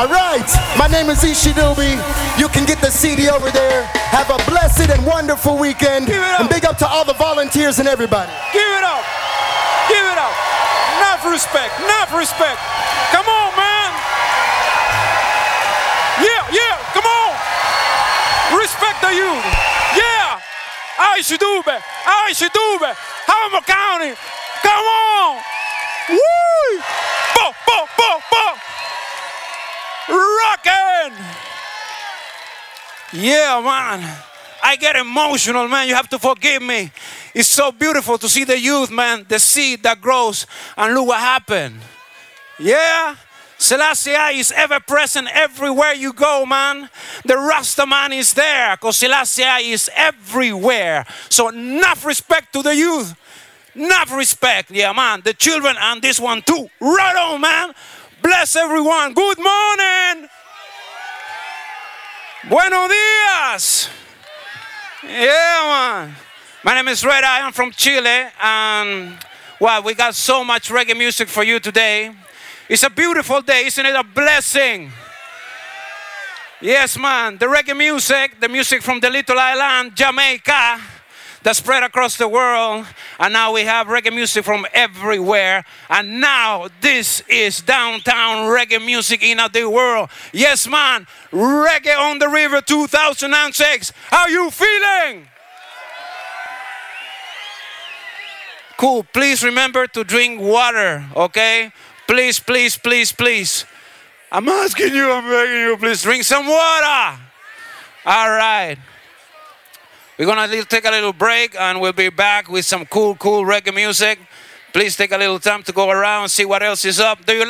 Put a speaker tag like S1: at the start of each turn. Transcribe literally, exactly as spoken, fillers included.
S1: All right, my name is Ishidubi. You can get the C D over there. Have a blessed and wonderful weekend. And big up to all the volunteers and everybody.
S2: Give it up. Give it up. Enough respect. Enough respect. Come on, man. Yeah, yeah, come on. Respect the youth. Yeah. Ishidubi. Ishidubi. Hamilton County. Come on. Woo! Bo, bo, bo, bo. Rockin'! Yeah, man. I get emotional, man. You have to forgive me. It's so beautiful to see the youth, man. The seed that grows. And look what happened. Yeah? Selassie is ever present everywhere you go, man. The Rasta man is there because Selassie is everywhere. So enough respect to the youth. Enough respect. Yeah, man. The children and this one too. Right on, man. Bless everyone. Good morning. Buenos dias. Yeah, man. My name is Red. I am from Chile. And, well, we got so much reggae music for you today. It's a beautiful day. Isn't it a blessing? Yes, man. The reggae music, the music from the little island, Jamaica, that spread across the world. And now we have reggae music from everywhere. And now this is downtown reggae music in the world. Yes, man. Reggae on the River two thousand six. How you feeling? Cool. Please remember to drink water, okay? Please, please, please, please. I'm asking you, I'm begging you, please drink some water. All right. We're going to take a little break and we'll be back with some cool, cool reggae music. Please take a little time to go around and see what else is up. Do you